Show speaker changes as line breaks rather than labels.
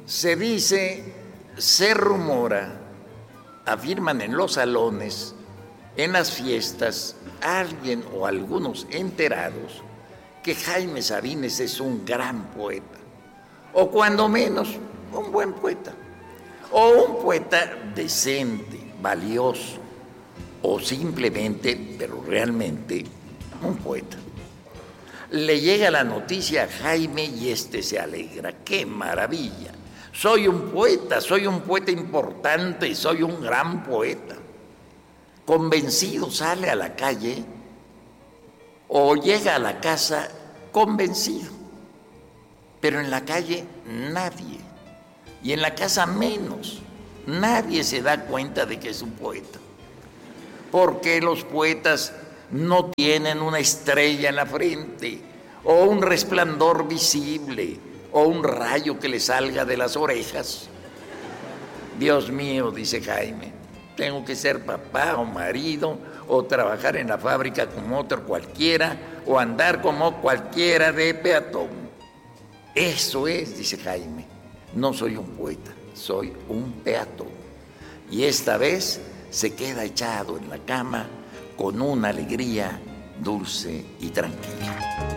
Se dice, se rumora, afirman en los salones, en las fiestas, alguien o algunos enterados, que Jaime Sabines es un gran poeta, o cuando menos, un buen poeta, o un poeta decente, valioso, o simplemente, pero realmente, un poeta. Le llega la noticia a Jaime y este se alegra. ¡Qué maravilla! Soy un poeta importante, soy un gran poeta. Convencido sale a la calle o llega a la casa convencido. Pero en la calle nadie, y en la casa menos, nadie se da cuenta de que es un poeta. Porque los poetas no tienen una estrella en la frente, o un resplandor visible, o un rayo que le salga de las orejas. Dios mío, dice Jaime, tengo que ser papá o marido, o trabajar en la fábrica como otro cualquiera, o andar como cualquiera de peatón. Eso es, dice Jaime, no soy un poeta, soy un peatón. Y esta vez se queda echado en la cama con una alegría dulce y tranquila.